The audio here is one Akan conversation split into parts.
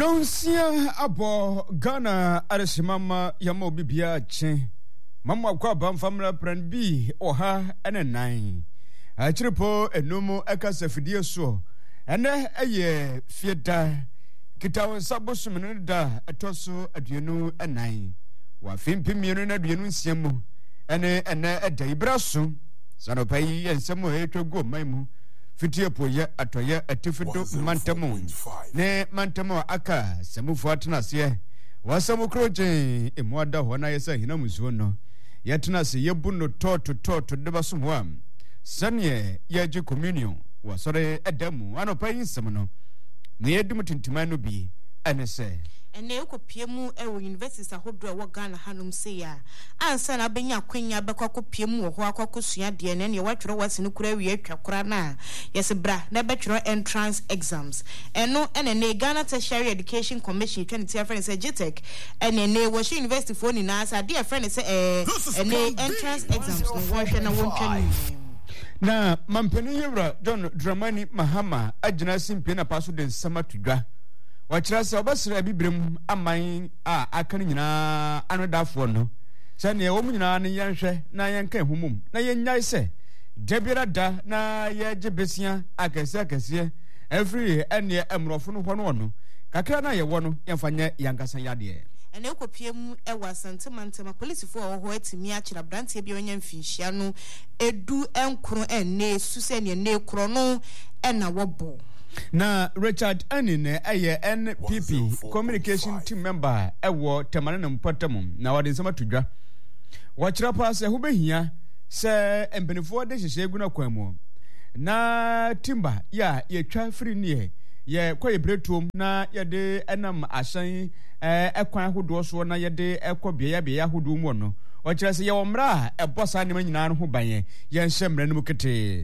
Nonsia abo Ghana Aresimama Yamo Bibia Chen Mama Kwabam Family Plan B Oha and 9 Achiripo Enumo Ekasefidia so and a fieta Kitawa Sabosum da Atoso Aduenu and 9 Wafim Pimian Aduenu Siamu and a day brasso Sanopai and Samuel to go Maimu Fitiapoya atoya atifido mantamo ne mantamo aka semu fuatna se wasamu kroje emwada hona yesa hinamuzo no yatna se yebu no to debasomwa sane yaji communion wasore adamu anopa yinsem no ne yedum tintimano bi anese ene ekopiemu ewo universities ahodo wo Ghana hanum se ya ansa na benya kwenya bekwakopiemu wo ho akokosua de ne watwero wase no kura wie twakora na yes bra na betwero entrance exams eno ene ne Ghana Tertiary Education Commission 20 friend say GTEC ene ne wo university for ni na asa de friend say ene entrance exams no wo hwe na wontwani na mampeni yewra John Dramani Mahama agina simpe na paso den sama tudwa wachirase obasira bibrem aman a akan nyina anodafo no sane wo nyina ne yenhwe na yenka humum na yenyai se debira da na yeje besia akese every ene emrofo no hono no kakra na ye wo no yemfanya yankasa yade ene ekopiemu ewa santemantema police fo ho atimi akira brantie bi onya mfinhia no edu enkro enne suse ne ne kro no ena wobo na Richard Anine aye NPP communication team member ewo temane na mpatam na wade nsema tudwa wachira pa se hubehia se embenifo de hyehye gu na kwanmu na timba ya yetwa free nie ye kwa yebretom na yede enam ahyan ekwan hodo so na yede ekobia ya hodo mu no wachira se ye womra ebosa ne manyina no ho banye ye nhemra no mukete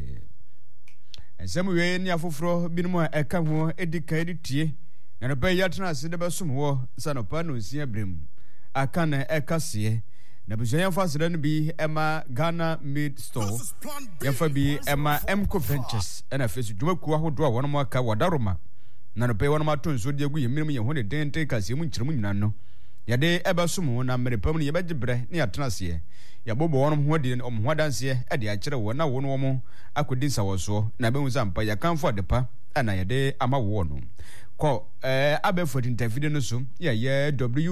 Samuel ni afoforo binmu eka ho edika editie na be yatena ase de besum ho sanopa no nsia brem aka na ekase na buzoyan fasira no bi ema Ghana Made Store yafa bi ema Mco Ventures na fesu dwumaku ahodo a wono aka wadaroma na no be wono matonso de agu yemirim ye ho de dente kase mu nkyeremu nyina no yade ebesum ho na merepam ne yebegibre ne yatena ase yabobo wono ho de omhodanse e de akire wo na wono mo akodi sawoso na be nzampa yakanfo depa ana yade ama wo no ko abefo interview no so ye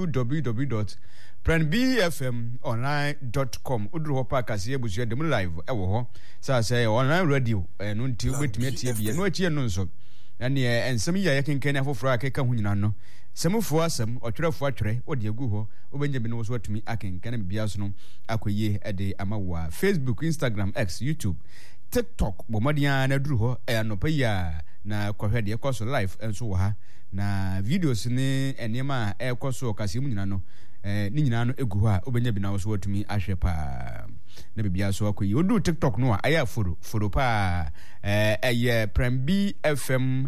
www.planbfmonline.com udru hopa kase ebusu de mu live e wo ho sa say online radio no nti obetumi atie bia no achie no nso ane ensem ya yekenken afoforo akeka hu nyina no semufo asem otwerefo atwere odi agu ho obenjebe no so atumi akenken bia so no akoye ede amawa Facebook, Instagram, X, YouTube, TikTok bomadia na duru ho anopa ya na kwahwede ekoso live enso wo ha na videos ni enema ekoso kasem nyina no ni nyina no egu ho a obenjebe na so atumi ahwe pa na bibia so akoye odu TikTok no a aya foro pa Plan B FM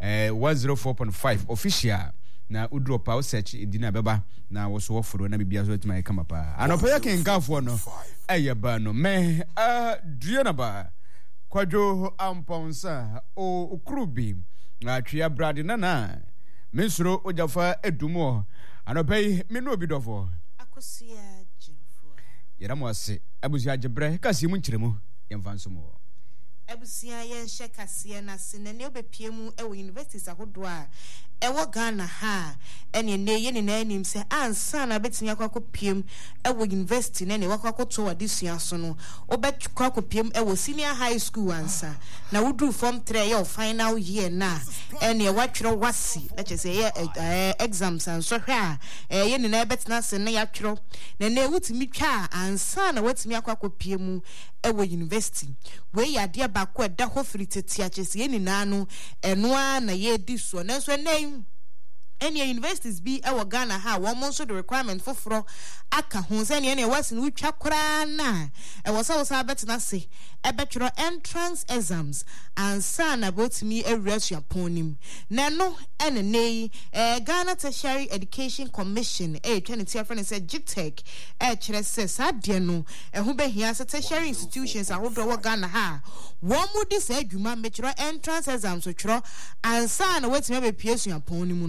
104.5 official na udro pa search idina beba na wo so woforo na bibia so atuma kama pa anopa ya kenkafo no ayeba no me duana ba kwadwo amponsa o krubi na twia brade na mesro ojafa edumo anopa yi me no obidofo akosia jinfo yeramo ase abusia gebre kasi mu nkyeremu yemfanso mo abusia ye shekase na senene obepiemu ewo universities ahodo a ewo Ghana ha ene ne ye ne na anim se ansa na betimi akokopiem ewo university na ne wakokoto wadesua so no obetwa kopiem ewo senior high school ansa na wudu form 3 ye final year na ene watwero wasi na chese ye exams anso hwa ye ne na betina se na yatwero na ne wutimi twa ansa na watimi akokopiem ewo university we ya de ba ko da ho friteti achese ye ni nanu enoa na ye di so na so name any universities be ewo Ghana ha one month the requirement for aka ho se ne was in wutwa kora na e was betina se e betwero entrance exams and san about me a resua ponim na no ene nei Ghana Tertiary Education Commission 20 friend said GTEC kire se sadie no e ho behia se tertiary institutions ahodo wo Ghana ha wo mudi se adwuma metwero entrance exams so twero and san wetin be piesua ponim no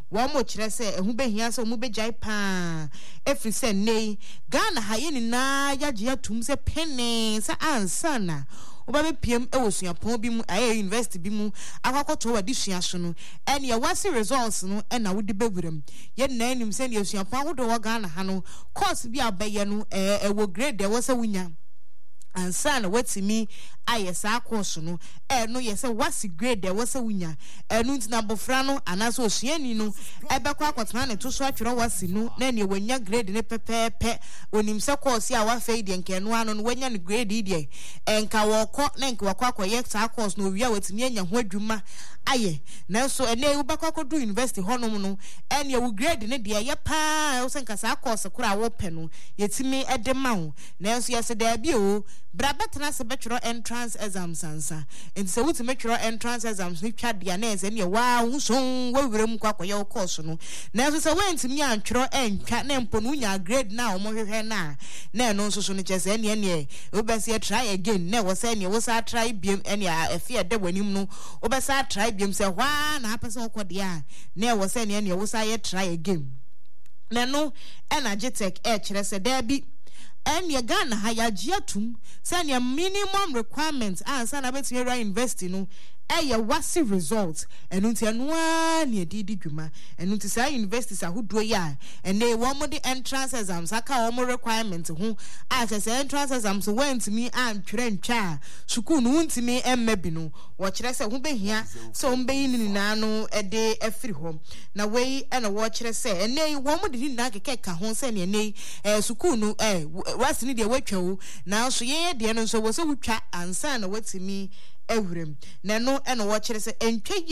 wɔn mo kyerɛ sɛ ɛho behia sɛ wɔn begyae paa efiri sɛ nei Ghana ha yɛ nyinaa yagye atum sɛ pene sɛ ansa na obabe PM ewo suapon bi mu aye university bi mu akwakoto wa di suaso no ene ye wase results no na wodi bewuram ye na anim se ne suapon ahodo wa Ghana ha no course bi abaye no ewo grade e wo se wunya ansa na watimi aye saa course no no ye se wase grade e wo se wunya enu ntina bofra no anaso osuani no ebekwa akotena ne to so atwere wase no na ne wanya grade ne pepepe onim se course a wa fei de nke no ano no wanya ne grade de enka woko na nke wakwa akoye saa course no wi a watimi anya ho adwuma aye na so ene ubakwa akodo university honom no ene wo grade ne de ye pa wo se nka saa course kura wo pe no yetimi edema ho na so yese da bi o brabetena se betwero entrance exams ansa enti se wuti metwero entrance exams ni twa dia na ese ne wa huson wawurem kwakoye wo course no na so se wentimi antwero entwa na mpo no nya grade na omohwehwe na no nso so no chese ene obese try again na wo se ne wo sa try biem ene afi ede wanim no obese try biem se hwa na apese okode a na wo se ne wo sa ye try again na no energetic kire se da bi ene Ghana ha ya giatum se ne minimum requirements ansa na betime ra university no eye wasi results enunti anoa ne didi dwuma enunti sa universities ahodo ya ene wo mo de entrance exams aka wo mo requirements ho a se entrance exams went me antwere ntwa sukuu no untimi emmabi no wo kire se ho behia so mbeyin ni na no ede afiri ho na wei ene wo kire se ene wo mo de ni na keka ho se ne ene sukuu no wasi ni de watwa na so ye de no so wo se wutwa ansa na watimi ewurem na no eno wo kire se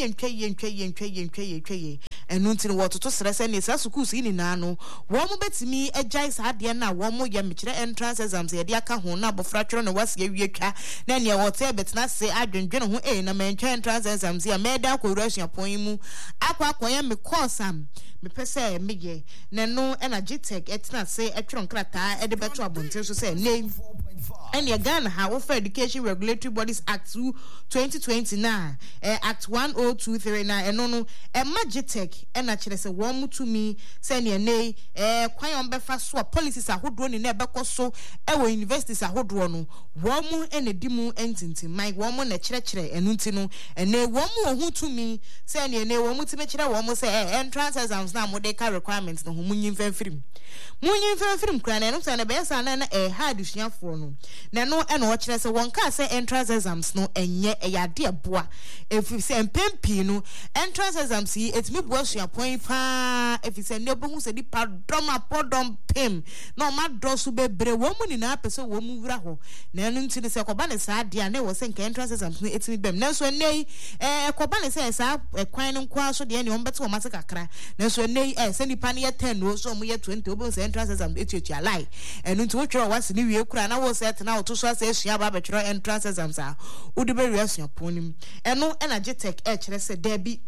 entwaye enu ntini wo toto srese ne sa schools ni na no wo mo betimi agyan sa de na wo mo ye mekire entrance exams ye de aka ho na bofra twero na wase awietwa na ne wo te betena se adwendwene ho na mentwa entrance exams ya meda akowura suapon mu akwakoye me course am me pese meye na no energetic etena se etwero nkrata e de beto abonte so se name and Ghana ha for Education Regulatory Bodies Act 2029 Act 10239 and no Magitech and actually say one to me say ne kwan befa so policies ahodo ni na ebekọ so ewo universities ahodo no wo mu enedimu entinti my wo mu na kyerɛkyerɛ enunti no ene wo mu ohu to me say ne wo mu time kyerɛ wo mu say entrance exams na mo de ka requirements no munyin fanfirim kra na no say na be sa na hard suafo no na no ene wo kyerɛ sɛ won ka sɛ entrance exams no enye yade aboa efi sɛ mpempi no entrance exams yi etimi boa suapon pa efi sɛ ne obohu sɛ di padom apodom pem na ma dosu bebre wo mu ni na pese wo mu wura ho na eno nti ne sɛ koba ne saa de a na wo sɛ nka entrance exams no etimi bem na so nei koba ne sɛ saa kwan no kwa so de ne wo bete wo mase kakra na so nei sɛ nipa ne ye 10 no so mo ye 20 obo sɛ entrance exams etuatua lai eno nti wo twere wase ne wie kura na wo sɛ tena wo to so sɛ esua ba betwere entrance exams a wo de be wi asuapon nim eno energetic kyerɛ sɛ Debbie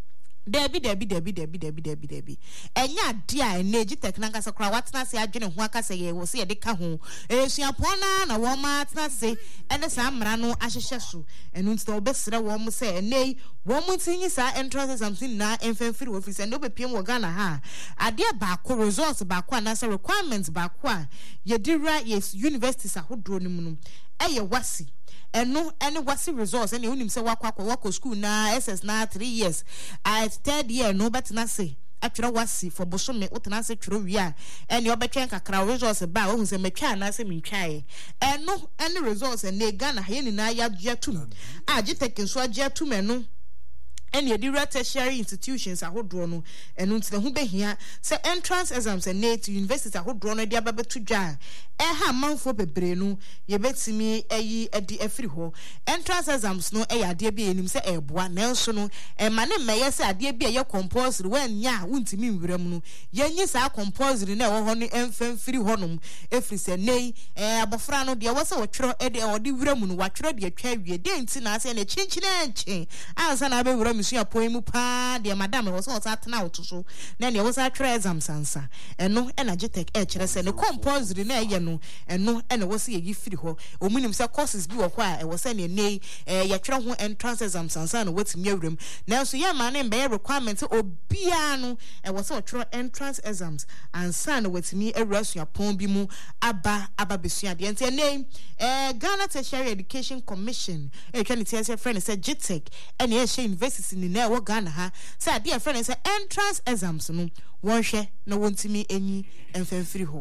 enya dia energy technical sakra watena se adwene ho aka se ye wo se ye de ka ho esuapon na wo ma atena se ene sa amra no ahyehye so enu nti wo besere wo mo se ene wo mo tinyi sa entrance exams na emfamfiri wo office ene obepiem wo Ghana ha ade ba ko results ba ko na se requirements ba ko a ye dira yes universities ahodro ni mu no eye wasi eno any wasi results any unim se wakwa school na SS na 3 years at third year no betina say atwere wasi for bosome utena se twere wi a ene obetwen kakra results ba wo hu se metwa na se mentwae eno any results ene Ghana ha ni na ya tum agitech nso agya tum eno and ye direct tertiary institutions ahodo no enu nti ho behia se entrance exams and net universities ahodo no dia babetu dwa ha manfo bebre no ye betimi eyi edi afiri ho entrance exams no ade bia enim se eboa nanso no ma ne meye se ade bia ye compulsory when nya wuntimi nwuram no ye nyi sa compulsory na wo ho no emfamfiri ho nom efiri se nei abofra no de wo se wo twero ede ode wuram no wa twero de atwa wie de nti na se na chinchina nchen ansa na be wuram busua pon mu pa de madam was all atena otoso na ne was atwa exam sansa eno na GTech kire se ne compulsory na ye no eno na was ye firi ho omunim se courses bi wo ho a was ne nei ye twere ho entrance exam sansa na watimi awrem na so ye ma ne be requirement obia no was twere entrance exams ansa na watimi awrasua pon bi mu aba besua de ente nei Ghana Tertiary Education Commission twa ne tie friend say GTech and ye she university ni na wo Ghana ha say dear friend say entrance exams no won hwe na wontimi enyi emfamfiri ho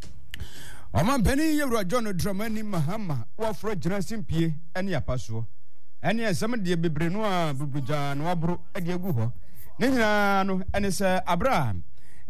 Oman beni yewra John Dramani Mahama wa fro gyina simpie ene apaso ene asem de bebre no a bubuja no abro ade agu ho ne nyina no ene se Abraham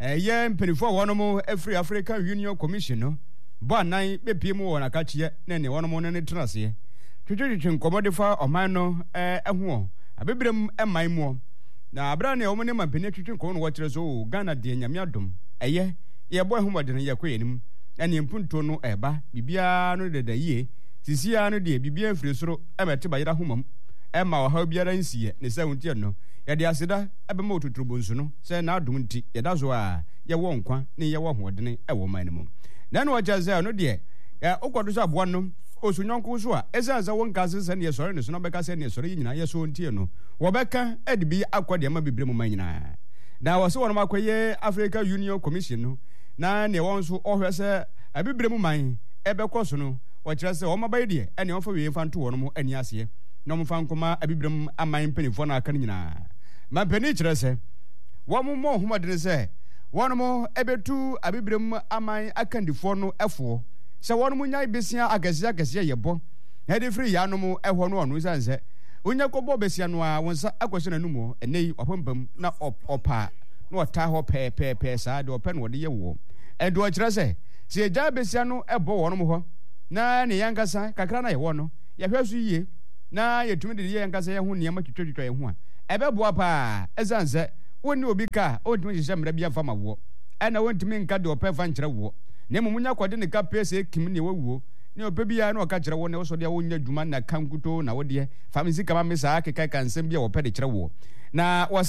ye mpenifo wono Free African Union Commission no bo anan bepie mu wona ka kie ne wono ne trase twetwetwe nkomode fa oman no eho abebrem eman mu na Abraham ne omone mampene twetwe nkomo no wo kire so Ghana de nyame adom ye bo ehumode ne yakoyenim ene mpunto no eba bibia no deda yie sisia no de bibia mfiri soro emete bayira homam ema wa ha biara nsiye ne se wontie no ye de aseda ebema otuturubonsu no se na adom nti ye da zo a ye wo nkwa ne ye wo hoodene ewo man mu na no wajaze no de okodo so abo no osunyonko so a ezaza won kase se ne sori ne so no beka se ne sori nyina ye so ntie no wo beka edibi akode ma bibre mu man nyina na wo so wono makoye Africa Union Commission no na ne won so ohwese abibre mu man ebekọ so no wo kire se o mabaye de ene won fa we fa nto wono mu ani ase na mo fa nkoma abibre mu aman penifo na aka nyina ma peni kire se wo mo homodene se wono mo ebetu abibre mu aman akandifo no efo se wono mu nyai besia agase yebo hede free ya no mu ehwo no ono sanse onya kobo besia no a wonsa akwose nanumu enei opambam na opa na ota ho pe sa de opa no de ye wo edo kire se eja besia no ebo wono mo ho na ne yankasa kakra na ye wo no ye hwesu yie na yetumi de ye yankasa ye ho niam twetwetwa ye ho a ebeboa pa ezanse woni obi ka odumi hye mra bia fama wo ana wontumi nka de opa fa nkyere wo ne munya kwade ne ka pese kim ne wawuo ne opa bia na oka kyere wo ne wo so de wonya dwuma na kankuto na wo de famisi kama mesa akeka kansem bia wo pa de kyere wo na wo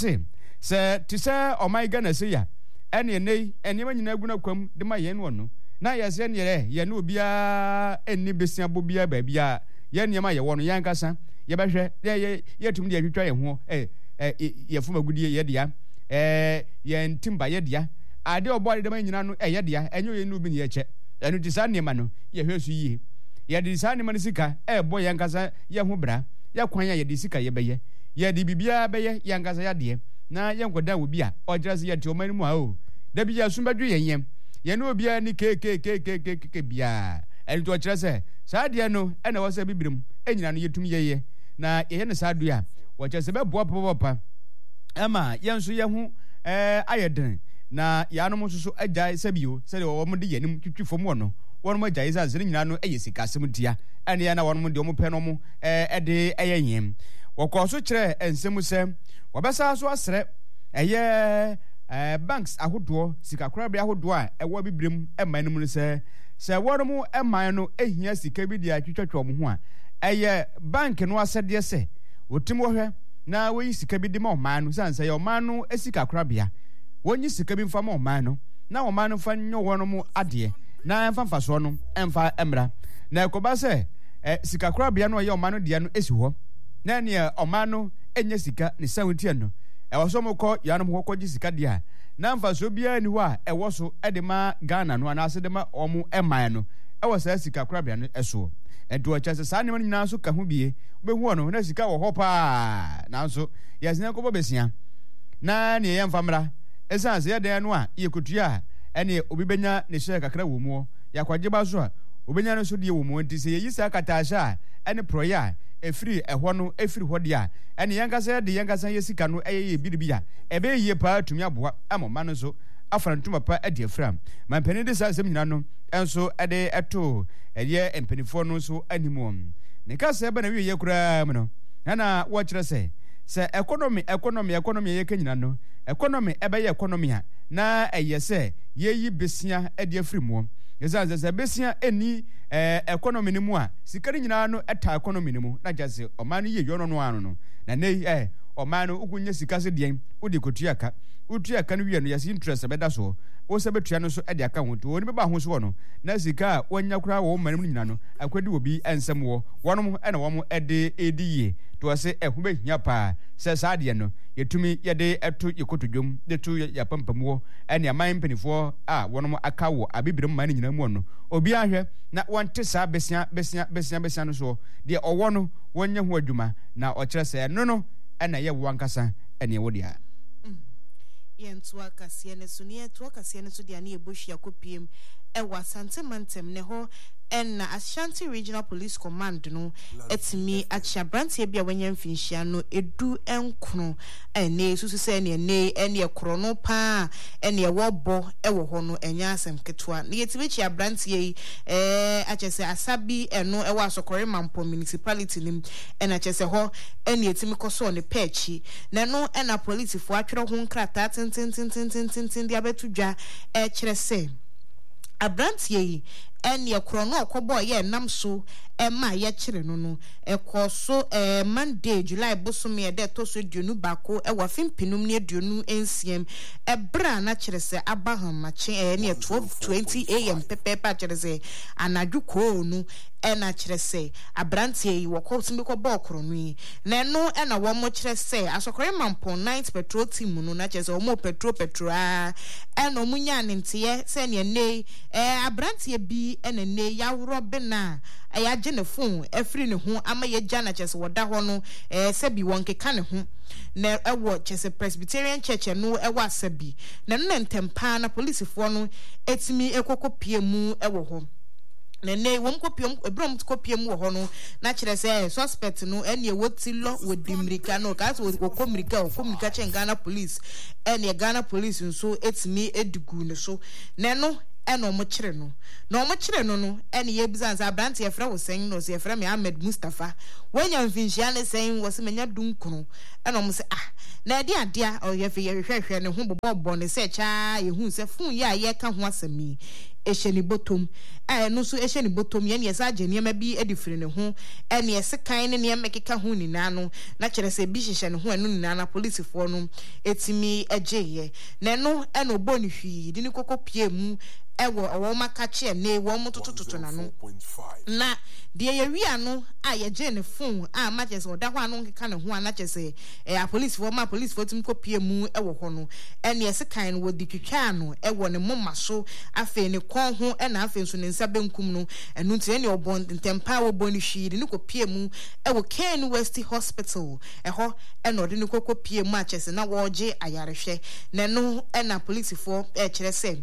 se tise omai Ghana se ya ene nei ene manyina aguna kwam de ma ye no no na yese ne ye ne obia eni besia bo bia ba bia ye ne ma ye wo no yankasa ye behwe ye tum de atwitwa ye ho ye fuma gudie ye dia ye ntimba ye dia ade obode de manyina no ye dia enyo ye no bi ne ye che enu tisa ne ma no ye hwesu yie ye de tisa ne ma ne sika bo yankasa ye ho bra ye kwan ya ye de sika ye beye ye de bibia beye yankasa ya de na yenkoda wo bia ojrase ye ti o mani mu a o da bia sumbadwu yeyem ye no bia ni ke bia eni to ojrase sa de no ena wo se bibirim enyina no yetum yeye na ye ne sa dua wo chese be boa popopa ama yenso ye hu ayeden na ya no mususu agya sabio se de wo mo de yenim twitwifo mo no won mo agya isa zire nyina no eyesikasem tia ene ya na won mo de mo pe no mo de eyeyem wo ko so kire ensem se wabesa so asre banks ahodo sikakorabia ahodo a ewo bibrem eman mu se wono mu eman no ehia sika bi dia twetwetwa mo ho a bank no asede se otimo hwe na woyi sika bi di ma oman no sanse ye oman no esikakorabia wonyi sika bi mfa ma oman no na oman no fa nyo wono mu ade na emfa so no emfa emra na ekoba se sikakorabia no ye oman no dia no esi ho na ne oman no enye sika ne sawuntie no ewoso moko yanom kokkoji sika dia na mfa so bia ni ho a ewoso de ma Ghana no anase de ma omo eman no ewosa sika korabia no eso edo chase sa ne nyina so ka ho bie obehu no na sika wo ho pa na so yasine ko bobesia na ne yemfa mra esanse ye de no a yekutua ene obi benya ne hye kakra wo mu yakwaje ba so a obenya no so de wo mu ntise yi sa katasha ene proya efiri ehwo no efiri hode a ene yankasa de yankasa yesika no eye biribia ebe yie pa tumi aboa amoma no so afrantuma pa ade afram mampani de sa sem nyina no enso ade eto eye empanifo no so animum ne kasa ebe na wi ye kura mu no na wo kire se economy ye kanyina no economy ebe ye economy a na eye se ye yi besia ade afiri mu yesa besia eni economy ni mu a sikari nyina no eta economy ni mu na jase o man ye yono no ano no na nei ɔman no ugunye sika se deɛn odi kotuaka utuaka no wie no yɛse interest bɛda so wo sɛ betua no so de aka ho to wɔn bɛba ho so no na sika a wɔnya kora wɔ manam nyina no akwadi obi ensɛm wɔ wɔnom ɛna wɔn ɛde edie to wɔse ɛho behia paa sɛ saa deɛ no yɛtumi yɛde ɛto yɛkotodwom de to yɛpampamwɔ ɛne aman mpanifoɔ a wɔnom aka wɔ abibirem man nyina mu no obi ahwɛ na wɔnte saa besia no so deɛ ɔwɔ no wɔnyɛ ho adwuma na ɔkyerɛ sɛ no ɛna yɛ wo ankasa ɛne ɛwɔ deɛ yentua kasie ne so ne yentua kasie ne so de ane ebohia kopiem ewa Asante Mantem ne ho na Ashanti Regional Police Command no etimi achia brantie bia wanya mfinhia no edu enkro ene susu se ne ene ekro no pa ene wobo ewo ho no enya asem ketwa ne yetimi chia brantie achese asabi eno ewo Asokore Mampo municipality nim ena achese ho ene yetimi koso ne pechi na no ena police fo atwere ho nkrata tin dia betudwa kire se abrantie yi ene ekro no okobo ye nam so ma ye kire no ekoso Monday July bosome ye de to so duonu bako wa fimpinum ne duonu ensiem ebra na kire se abaham mache ne 12:20 am pepepa kire se anadwuko no ena kire se abrantie yi wokotimi ko ba okro no yi na no ena wo mo kire se Asokore Mampo 9th patrol team no na kire se wo mo patrol ena omunya ntie se ne nei abrantie bi ena nei ya woro be na aya je ne phone efri ne ho ama ye gya na chese woda ho no se bi won keka ne ho na ewo chese Presbyterian Church no ewo asabi na no ntempa na police fo no etimi ekokopie mu ewo ho na ne wom kopiom ebrom kopiom wo ho no na kire se suspect no ene woti lo wodimirika no ka so okomirika Ghana police ene Ghana police nso etimi edugu ne so na no eno mo kire no na mo kire no ene ye bizanza abranti ye fra wo sen no se ye fra me Ahmed Mustafa wanya mfinhia ne sen wo se menya dunkunu eno mo se na de adea o ye fe ye hwehwe ne ho bobbo ne se cha ye hu se fun ye aye ka ho asami eheni botom no so eheni botom ye ne yesa agene ma bi edifiri ne ho ene yese kan ne ne mekeka ho nina no na kire se bi hyehye ne ho enu nina na police fo no etimi ageye na no ene oboni hwi di ni kokopie mu ewo owo makache ne wo motototo na no na de ye wia no a ye je ne phone a ma je se oda ho anu nkeka ne ho ana che se police fo tim kopie mu ewo ho no ene yese kan wo ditwitwa no ewo ne moma so afi ne kon ho na afi nso ne nsa benkum no enu nti ene obon ntempa wo boni hwiri ne kopie mu ewo Ken West Hospital eho ene ode ne kopie mu a che se na wo je ayarehwe na no na police fo kire se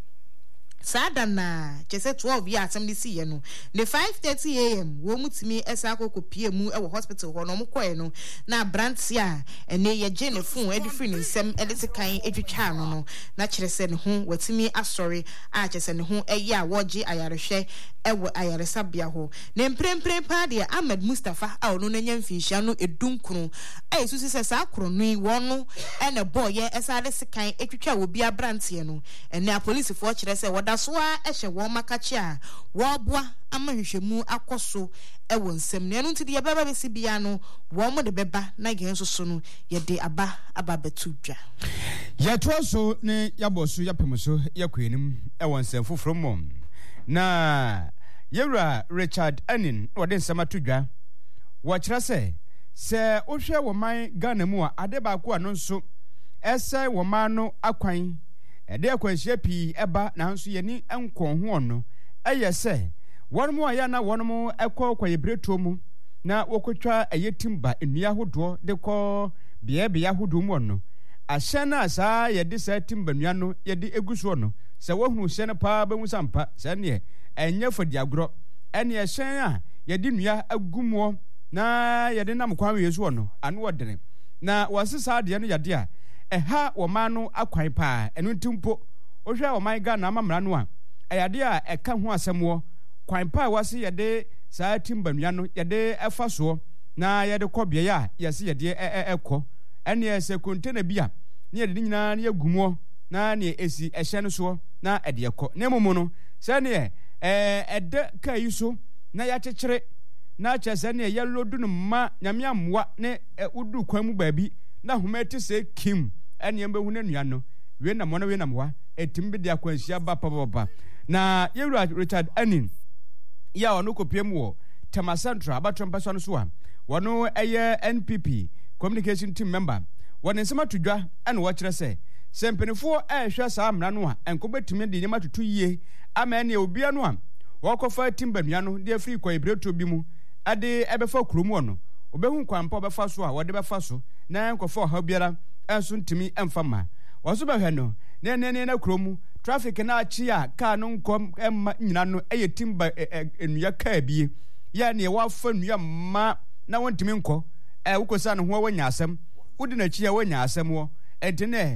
sada na chese 12 ya asemdi si ye no ne 5:30 am wo mutimi esa akokopie mu e wo hospital ho no mkoe no na branti a ene ye je ne fun edi free ne nsem edite kan edwitwa no na kyerese ne ho watimi asori a kyerese ne ho eye a woje ayarehwe ewo ayaresabia ho ne mprempre pa de Ahmed Mustafa a ono nanya mfinhia no edunkunu ai susi se sa akro no wono ene boy ye esa de sekan etwitwa wo bia branti no ene a police fo kyerese woda so a ehye wo makachi a wo boa amahwehwemu akoso ewo nsem ne no nti de beba besi bia no wo mo de beba na gen so no ye de aba betudwa ya toso ne yaboso yapemso yakwenim ewo nsem foforo mom na yewra Richard Anin wode nsema tudwa wo kyerɛ sɛ ohwɛ wo man Ghana mu a ade ba ko ano nso ɛsɛ wo man no akwan ɛde akwanhyia pii ɛba na nso yɛni nkɔn ho no ɛyɛ sɛ wɔn mu a ya na wɔn mu ɛkɔ kwayebreto mu na wɔkotwa ɛyɛtimba nnua hodoɔ de kɔ bea hodoɔ mu no ahyɛ na saa yɛde saa timba nnua no yɛde eguso no sɛ wɔhunu hyɛ no paa bɛmu sampa sɛ ne ɛnyɛ fadi agorɔ ɛne ɛhyɛn a yɛde nnua agumuo na yɛde nam kwan Yesu no ano wɔdene na wɔse saa de no yɛde a ɛha wɔman no akwan paa ɛno ntimpo ohwɛ wɔman Ghana amamra no a ɛyade a ɛka ho asɛmwo kwan paa wɔse yɛde saa timba nnua no yɛde ɛfa soɔ na yɛde kɔ bea a yɛse yɛde ɛkɔ ɛne ɛsɛ container bi a ne yɛde nyinaa ne yɛgumuo na ne esi ɛhyɛ no soɔ na ɛde ɛkɔ ne mumu no sɛ ne ɛde ka yi so na yɛkyekyere na kyerɛ sɛ ne yɛlodu no ma nyame ammoa ne udu kwan mu baabi na humeti se kim ene mbe hunu nua no we na mo na we na mo etimbe dia kwanhia ba papa na yewura Richard Anin ya ono kopiem wo Tema Central abatwempa so no so a wono eye NPP communication team member won nsema tudwa ene wo kire se sempenifo ehwe saa amra no a enkobetumi de nyema tutu yie ama ene obia no a wokofa timbanua no de free kwa ibreto bi mu ade ebefa kuromu ono obehu kwampa obefa so a wode befa so na enkofa ha biara enso ntimi emfama waso behwe no na kuromu traffic na achi a car no nkom nyina no eye timba enua car bie ya ne wafa nua ma na wontimi nko wokosa no ho wanya asem wodi na chi a wanya asem wo entene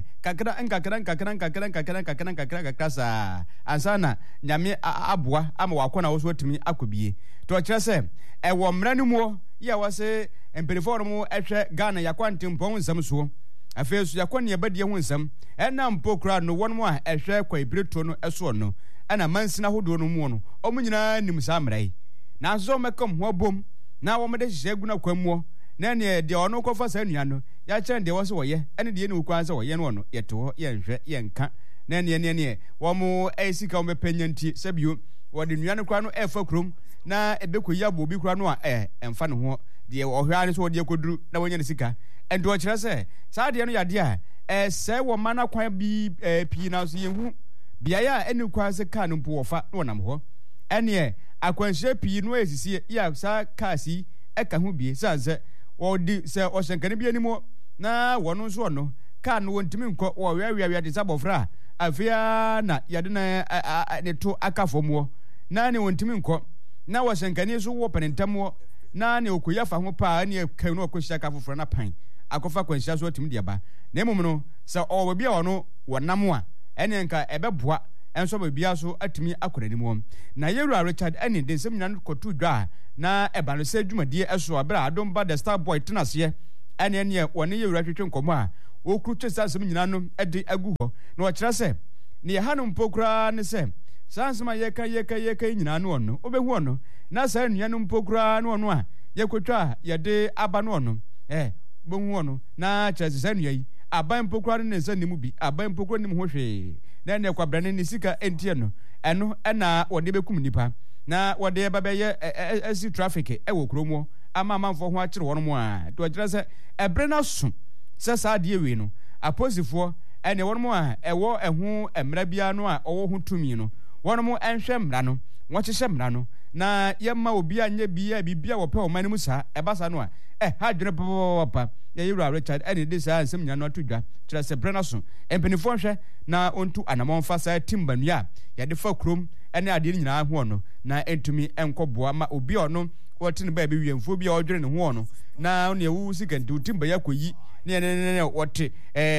kakra sa ansana nyame aboa ama wakona wo so timi akobie to kire se wo mra no mu ya wase empelefo mu ehwe Ghana yakwante mpon nsam so afesu yakone yebadie ho nsam ena mpokura no won mu a ehwe kwa ibreto no eso no ana mansina hodo no mu no omunyina nim sa mrai na so mekom ho bom na wo mede hye guna kwamuo na ne de ono kofa sa nua no ya kire de wo so woye ene de ne ukwan sa woye no no yeto ye nhwe ye nka na ne wo mu esika wo mepanyanti sabio wo de nua no kwa no efa krom na ebekoya bo bi kura no a emfa ne ho de ohwa ne so wo de koduru na wonya ne sika endo kire se sa de no yade a se wo mana kwan bi pi na so yehu bia ya ene kwa se ka no mpo wofa no nam ho ene akwanhye pi no esisi ya sa kasi eka ho bie sanse wodi se ohyenkane bia ni mo na wono so no ka no wontimi nko wo wiawia de sabofra afia na yade na ne to akafomo na ne wontimi nko na ohyenkane so wo penentamo na ne okoya fa ho pa ne kan no okohya ka foforo na pan akofa kwanhya so timi de ba na emum no se owo bia wono wonam a ene nka ebeboa enso ba bia so atimi akorani mu na yewura Richard Anin de nsem nyana kotu dwa na ebano se dwumadie eso abra adomba the star boy tenase ene woni yewura twetwe nkomo a okru twesa nsem nyina no ede agu ho na o kire se ne ye hanu mpokura ne se sansema yeka nyina no ono obehu ono na sa nua no mpokura no ono a yekotwa yede aba no ono bohu ono na kire se nua yi aban mpokura ne nsa nimu bi aban mpokura nimu ho hwe na ne kwabrane ne sika entie no eno na wode bekum nipa na wode babeye esi traffic wo kromo ama manfo ho akire wono mu a to akire se ebre na so se sa de ewe no aposifo ene wono mu a ewo ehu emra bia no a owo ho tumi no wono mu enhwe mra no wochehye mra no na yemma obi anya bibia wo pe o mani mu sa ebasa no a ha dwene papa ya yewura Richard ene de sa nsem nya no atodwa kire se bre na so empenifo hwe na ontu anamonfa sa timbanua ya de fa krom ene ade nyina ho no na entumi enkoboa ma obi ono wotene ba bi wiemfo bi odwere ne ho no na ne wu sika ntu timba ya koyi ne wote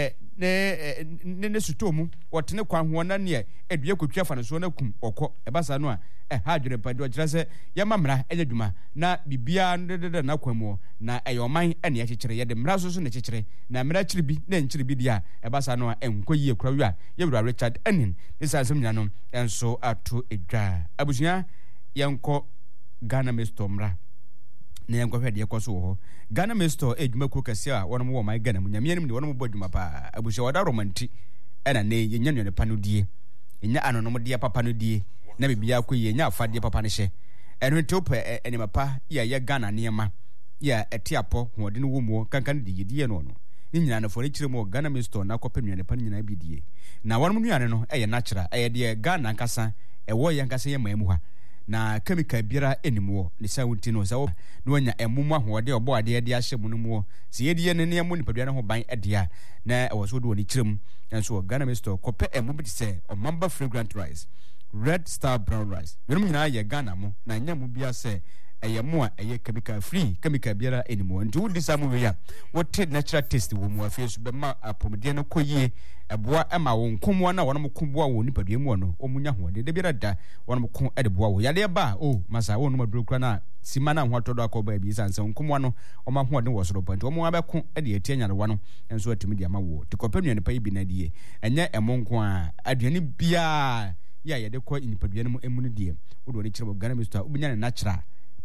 ne sutomu wotene kwan ho na ne edua kotwa fa ne so na kum okọ ebasa no a ha dwere pa do kire se ya mamra enyaduma na bibia ndede na kwamu na eyoman ene ya kekere ye de mra so ne kekere na mra kiribi na nkiribi dia ebasa no a enkoyi ekura wi a yewura Richard Anin isa nsem nya no enso ato edwa abusia yenko Ghana Mesto mra na yenko hwede yekoso ho Ghana Mesto edwuma ko kase a wono wo man Ghana munyame nim de wono bo dwuma pa abusia wada romanti ena ne yenya ne pa no die enya anonom de papa no die na bibia koyi enya afade papa ne hye eno topa ene mapa ya Ghana niema ya etiapo hode no wo mu kankan de yedie no no nyina na fori kire mo Ghana Mesto na kopenua ne pa nyina bidie na wono nuane no natural de Ghana nkasa ewo yankasa ye mamu ha na chemical biara enimo ne sawunti no sawo no anya emumu ahode obo ade de ahye mu no mu se yedie ne ne mu nipadua ne ho ban edea na ewo so do ni kirem enso Ghana Mesto kope emu bi se omamba fragrant rice red star brown rice wenum nyina ye Ghana mo na nya mu bia se eyemu a eye chemical free chemical biara enimo nti wudi samu we ya what natural taste wo mu afiesu be ma apomde no koyie eboa ema wo nkomo na wono mkomboa wo nipadua mu no omunya ho de biara da wono mko edeboa wo yade ba masa wo no maduro kra na simana ho atodo akoba bi sanse nkomo no oma ho de wo soro panti omo abeko ede etie nyarewa no enso atimi de ama wo tikopanu ne pa ibi na die enye emonko a aduane bia ya yede ko nipadua no emu ne die wo do ne kire Ghana Mesto obinya ne natural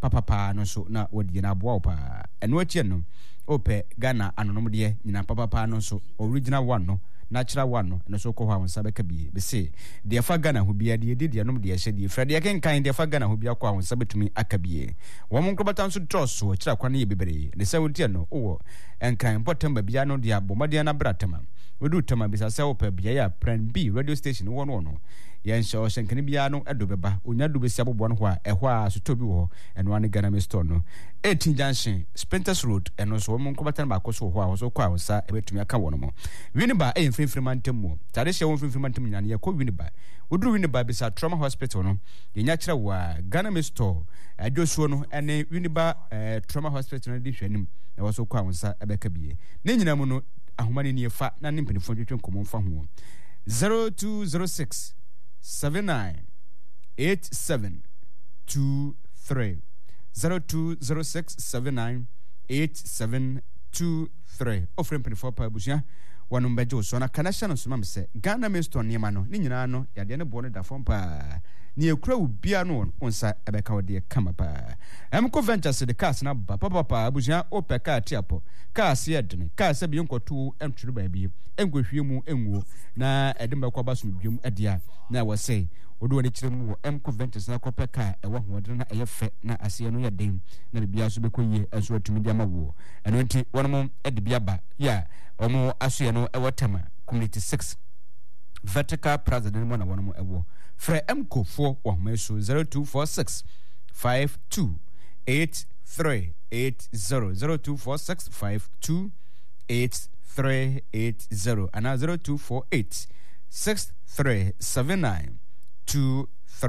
papa no so na wodi na aboa pa eno achi no ope Ghana anonom de nyina papa no so original one no natural one no eno so ko ha wonsa beka bi be say de fa Ghana ho bia de nom de hye de fra de kenkan de fa Ghana ho bia ko ha wonsa betumi akabie wo mon krobata so troso kira kwa na ye bebere de se wontie no wo enkan potem ba bia no de abomade na bratama wodu tama bisa se ope bia ya Plan B radio station wo no yen sho shenkani bia no edo beba onya do besi abobo no ho a ehwo a soto bi wo eno ane Ghana me store no 18 junction Spinters road eno so mo nkobatan ba koso ho a so kwa wosa ebetumi aka wo no mo Winneba mfimfrimantem mo tare hye wo mfimfrimantem nyane ye ko Winneba wodu Winneba bisa trauma hospital no yenya kire wa Ghana me store adwosuo no ene Winneba trauma hospital no di hwanim na wo so kwa wosa ebeka bie ne nyina mu no ahomane ne fa na ne mpanifo twetwe nkomo fa ho 0206 798723 0206798723 ofren penifo pa busia wanum bejo so na kanasha no so mam se Ghana me store niema no ni nyina no yade ne bo no da fom pa ni ekura ubia no onsa ebeka wode kama pa emko ventures de cars na papa busia opeka atiapo cars yedne cars bi nkoto entwuru ba bi engohwie mu enwo na edemba kwa baso dwum adia na wo say odo woni kiremu wo emko ventures na kopeka ewo hodre na eyefe na asiye no yeden na bibia so bekoyie enso atumi dia mawo eno nti wonom edibia ba ya omo asoye no ewotama community 6 vertical president mo na wonom ewo Fre Mko 4 wahmeso 0246 528380 0246 528380 and 0248 6379 23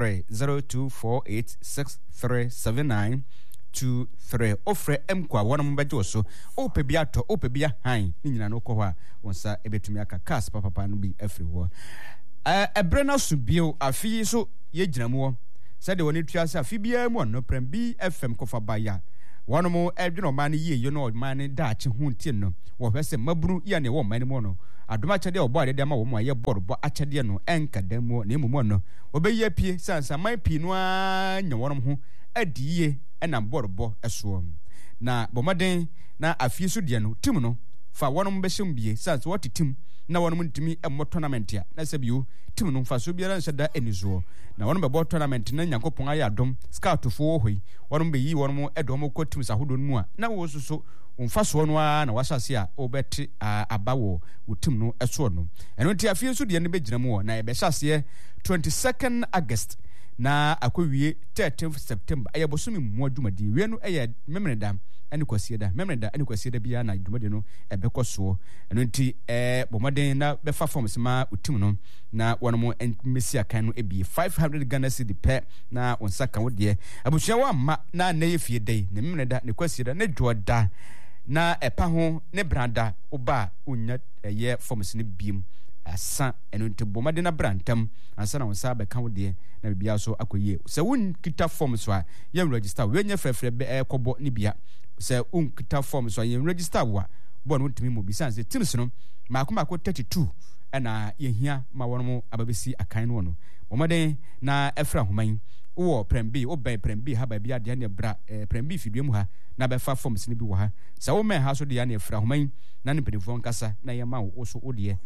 0248 6379 23 ofre Mko wonom bejo so opebia to opebia han ni nyina no ko ho a wonsa ebetumi aka cars papa no bi afri ho Brena subio afi so ye gyinamu said woni tuase afi bia mu no Plan B FM kofa baya wono mo edweno man ye yo no man da ache huntie no wo hwese maburu ya ne wo man mo no adoma chede obo ade ma wo mo aye borbo achede no enka demo na emu mo no obeye pie sansa man pi no anya wono ho adiye ena borbo eso na bomaden na afi so de no tim no fa wono mo behyem bie sansa what tim na wono ntimi emmo tournament ya na sabio tim no mfa so biara nhyeda enizo na wono bebo tournament na Nyankopon aye adom scout fo hoi wono be yi wono edom ko tim sahodo mu a na wo so mfa so no na wasase a obeti abawo wotim no eso no eno nti afie so de ne begina mu na ebe hyase 22nd August na akowie 13th September aye bosomi mu adwumadi wie no aye memreda ani kwasieda memreda ani kwasieda bia na adwumadi no ebekoso eno nti bomaden na befa forms ma utim no na wono mesia kan no ebi 500 Ghana cedi pe na onsaka wode abusia wa ma na na yefie dei na memreda ne kwasieda na dwoda na epa ho ne branda oba onya eye forms ne biem asa eno nti bomaden na brantam asa na wonsa be kan wode na bibia so akoyie se won kita form so a ye register we nya frefre kobo ni bia se un kita form so ye register wa bo no ntimi mo bisanse teams no makoma ko 32 na ye hia ma wono ababesi akan no no bomaden na efra homan wo Plan B wo ben Plan B ha ba bia de na bra Plan B fidua mu ha na be fa forms ni bi wo ha se wo men ha so de ya na efra homan na ne pedifo nkasa na ye ma wo so ode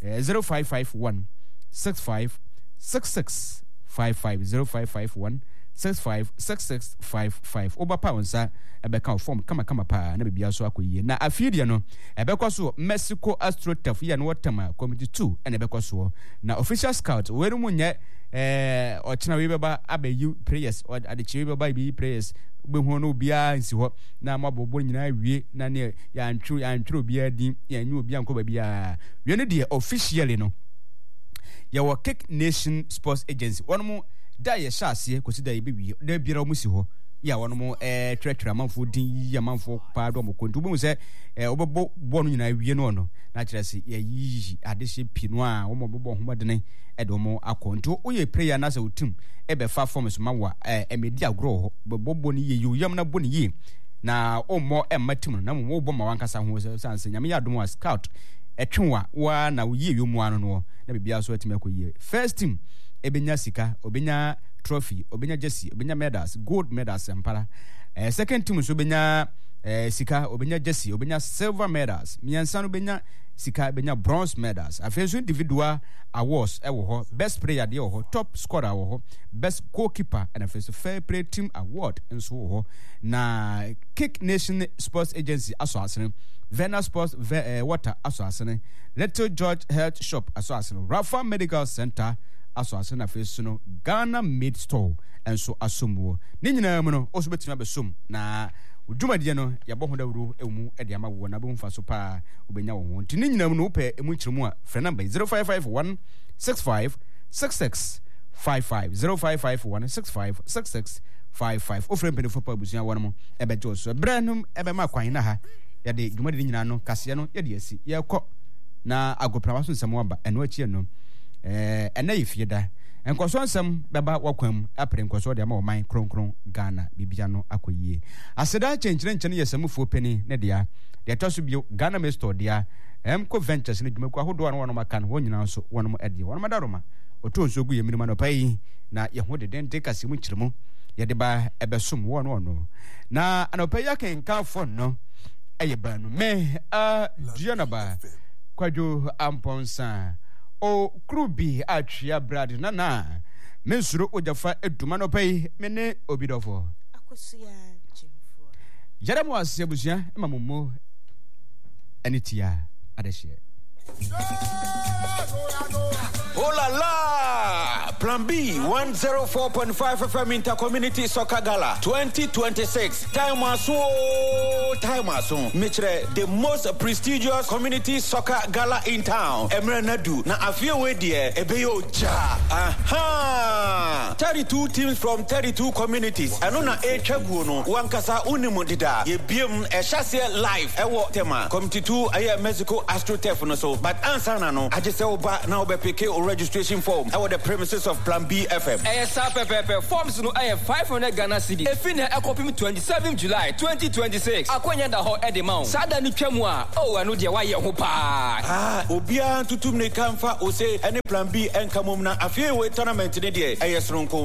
0551 65 66 55 0551 65 66 55 obapa onsa ebeka form kama pa na bibia so akoyie na afidie no ebekwa so Mexico AstroTurf ya no watama committee 2 na ebekwa so na official scout weru munye ochina we beba abayu prayers or adechi beba bi prayers gbehu no bia nsi ho na mabobo nyina wie na ne ya antru bia din ya nyu bia nko ba bia we ne de officially no ya wo Kick Nation Sports Agency wono mo da ye hyase kosi da ye bewie da biara mu si ho ya wono mo twetwera manfo din ya manfo pa do mo kontu bu se obebo bo no nyina wie no no na kire se ya yi adehye pino a wo mo bebo homodene edo mo akonto oye prayer na sa utim ebe fa forms ma wa emedi agro ho bebo ni ye yam na bo ni ye na o mo ematim na mo bo ma wankasa ho sanse nyame ya dom wa scout etwenwa wa na wo ye yomu ano no na bibia so atim akoyie first team ebenya sika obenya trophy obenya jersey obenya medals gold medals empara second team so benya sika obenya jersey obenya silver medals miansa no benya sika benya bronze medals afenso individual awards ewo ho best player de ho top scorer ho best goalkeeper and afenso fair play team award enso ho na Kick Nation Sports Agency aso asene Vena Sports Water aso asene Little George Health Shop aso asene Rafa Medical Center aso asene afenso no Ghana Made Store enso asomuo ni nyina mu no oso betima besom na udwumadie no yabo ho dawuru emu ede ama wo na bo mfa so pa obenya wo ho ntini nyinam no pe emu nkyiremu a frɛ number 0551 65 66 55 0551 65 66 55 ofre mpene fo pa busia won mo ebe jo so branum ebe ma kwan na ha yade dwumadie nyina no kase no yade asi yekɔ na agopra so nsɛm waba ɛno akyi no ɛna yefie enkoso nsem beba wakwam apre enkoso de ma oman kronkron Ghana bibia no akoyie aseda chenkyere nkyene yesamufuo peni ne dia de toso bio Ghana Made Store dia emko ventures ne dwumaku ahodo no wono maka no wonyina so wono mo ade wono madaroma oto nsogu ye mirima no pai na ye ho de den de kase mu kyiremu ye de ba ebesom wono na anopai yaken kanfo no eye ba no me duana ba kwadwo amponsa o krubi atria brad na mensuro ojafa eduma no pai mene obidofo akosia jemfo yara mo asebusia emammo anitia adehye. Oh la la! Plan B 104.5 FM Intercommunity Soccer Gala 2026. Time aso. Mitre, the most prestigious community soccer gala in town. Emre Nadu. Na afie we die ebeyo ja. Aha! 32 teams from 32 communities. Ano na etwagu no wankasa unimu dida. Ye biem ehase live ewo tema. Committee 2 aye Mexico AstroTurf no so. But answer na no. Ajese oba na obepeke registration form. Ewo the premises of Plan B FM. ASAP forms no aye 500 Ghana cedi. Efine ekopim 27 July 2026. Akwanya da ho edemount. Sada ni twam a o anu de waye ho pa. Obia tutum ne kamfa o se any Plan B enkamom na afie we tournament ne de ayesronko.